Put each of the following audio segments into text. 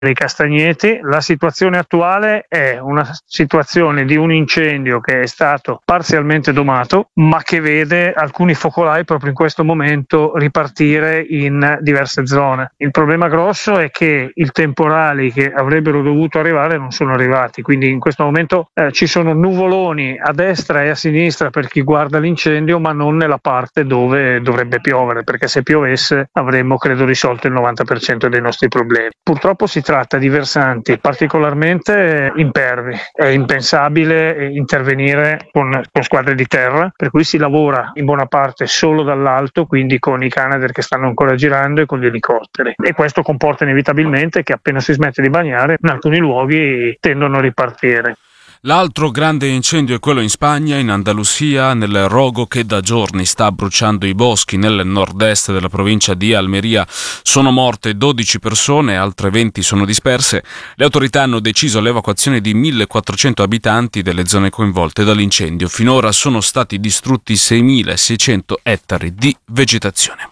dei Castagneti. La situazione attuale è una situazione di un incendio che è stato parzialmente domato, ma che vede alcuni focolai proprio in questo momento ripartire in diverse zone. Il problema grosso è che i temporali che avrebbero dovuto arrivare non sono arrivati, quindi in questo momento ci sono nuvoloni a destra e a sinistra per chi guarda l'incendio, ma non nella parte dove dovrebbe piovere, perché se piovesse avremmo credo risolto il 90% dei nostri problemi. Purtroppo si tratta di versanti particolarmente impervi, è impensabile intervenire con squadre di terra, per cui si lavora in buona parte solo dall'alto, quindi con i Canadair che stanno ancora girando e con gli elicotteri, e questo comporta inevitabilmente che appena si smette di bagnare in alcuni luoghi tendono a ripartire. L'altro grande incendio è quello in Spagna, in Andalusia, nel rogo che da giorni sta bruciando i boschi nel nord-est della provincia di Almeria. Sono morte 12 persone, altre 20 sono disperse. Le autorità hanno deciso l'evacuazione di 1.400 abitanti delle zone coinvolte dall'incendio. Finora sono stati distrutti 6.600 ettari di vegetazione.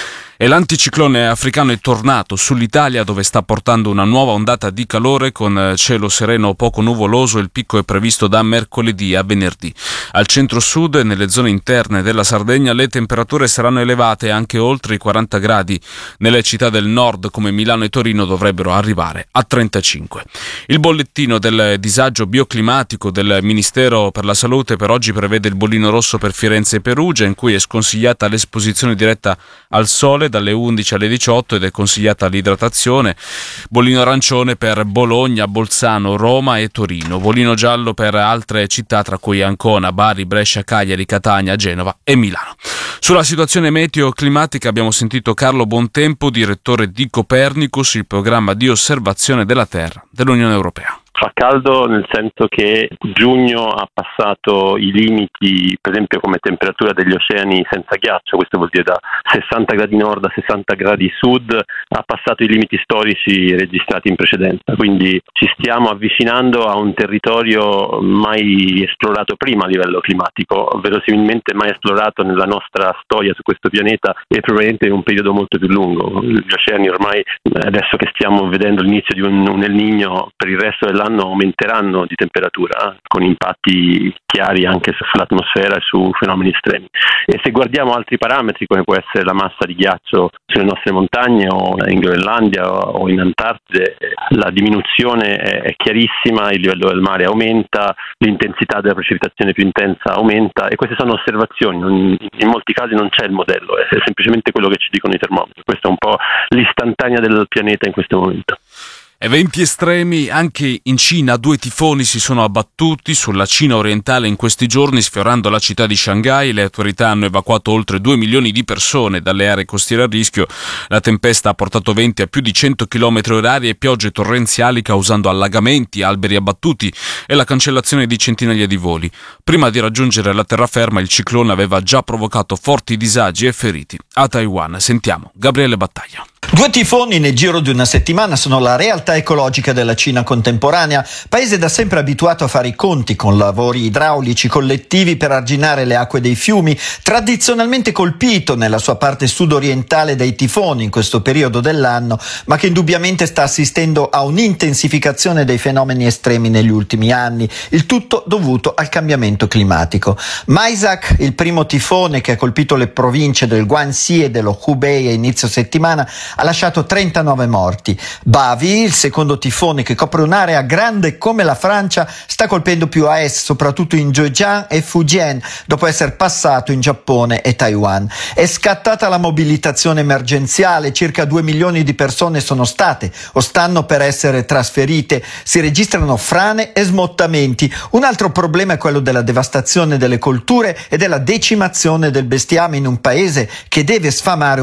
E l'anticiclone africano è tornato sull'Italia, dove sta portando una nuova ondata di calore con cielo sereno o poco nuvoloso. Il picco è previsto da mercoledì a venerdì. Al centro-sud e nelle zone interne della Sardegna le temperature saranno elevate anche oltre i 40 gradi. Nelle città del nord come Milano e Torino dovrebbero arrivare a 35. Il bollettino del disagio bioclimatico del Ministero per la Salute per oggi prevede il bollino rosso per Firenze e Perugia, in cui è sconsigliata l'esposizione diretta al sole dalle 11 alle 18 ed è consigliata l'idratazione. Bollino arancione per Bologna, Bolzano, Roma e Torino. Bollino giallo per altre città tra cui Ancona, Bari, Brescia, Cagliari, Catania, Genova e Milano. Sulla situazione meteo-climatica abbiamo sentito Carlo Bontempo, direttore di Copernicus, il programma di osservazione della Terra dell'Unione Europea. Fa caldo nel senso che giugno ha passato i limiti, per esempio come temperatura degli oceani senza ghiaccio, questo vuol dire da 60 gradi nord a 60 gradi sud, ha passato i limiti storici registrati in precedenza, quindi ci stiamo avvicinando a un territorio mai esplorato prima a livello climatico, verosimilmente mai esplorato nella nostra storia su questo pianeta e probabilmente in un periodo molto più lungo. Gli oceani ormai, adesso che stiamo vedendo l'inizio di un El Niño, per il resto dell'anno aumenteranno di temperatura con impatti chiari anche sull'atmosfera e su fenomeni estremi. E se guardiamo altri parametri come può essere la massa di ghiaccio sulle nostre montagne o in Groenlandia o in Antartide, la diminuzione è chiarissima, il livello del mare aumenta, l'intensità della precipitazione più intensa aumenta, e queste sono osservazioni, in molti casi non c'è il modello, è semplicemente quello che ci dicono i termometri. Questa è un po' l'istantanea del pianeta in questo momento. Eventi estremi anche in Cina. 2 tifoni si sono abbattuti sulla Cina orientale in questi giorni, sfiorando la città di Shanghai. Le autorità hanno evacuato oltre 2 milioni di persone dalle aree costiere a rischio. La tempesta ha portato venti a più di 100 km/h e piogge torrenziali, causando allagamenti, alberi abbattuti e la cancellazione di centinaia di voli. Prima di raggiungere la terraferma, il ciclone aveva già provocato forti disagi e feriti a Taiwan. Sentiamo Gabriele Battaglia. 2 tifoni nel giro di una settimana sono la realtà ecologica della Cina contemporanea, paese da sempre abituato a fare i conti con lavori idraulici collettivi per arginare le acque dei fiumi, tradizionalmente colpito nella sua parte sud-orientale dai tifoni in questo periodo dell'anno, ma che indubbiamente sta assistendo a un'intensificazione dei fenomeni estremi negli ultimi anni, il tutto dovuto al cambiamento climatico. Maisak, il primo tifone che ha colpito le province del Guangxi e dello Hubei a inizio settimana, ha lasciato 39 morti. Bavi, il secondo tifone che copre un'area grande come la Francia, sta colpendo più a est, soprattutto in Zhejiang e Fujian, dopo essere passato in Giappone e Taiwan. È scattata la mobilitazione emergenziale, circa 2 milioni di persone sono state o stanno per essere trasferite, si registrano frane e smottamenti. Un altro problema è quello della devastazione delle colture e della decimazione del bestiame in un paese che deve sfamare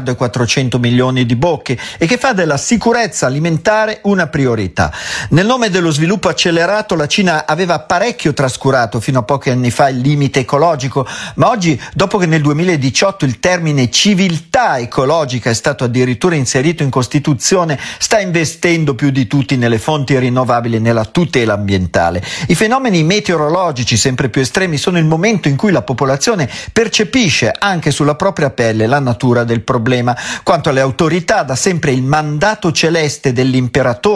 1,4 miliardi di bocche e che fa della sicurezza alimentare una priorità. Nel nome dello sviluppo accelerato la Cina aveva parecchio trascurato fino a pochi anni fa il limite ecologico, ma oggi, dopo che nel 2018 il termine civiltà ecologica è stato addirittura inserito in Costituzione, sta investendo più di tutti nelle fonti rinnovabili e nella tutela ambientale. I fenomeni meteorologici sempre più estremi sono il momento in cui la popolazione percepisce anche sulla propria pelle la natura del problema. Quanto alle autorità autorità, da sempre il mandato celeste dell'imperatore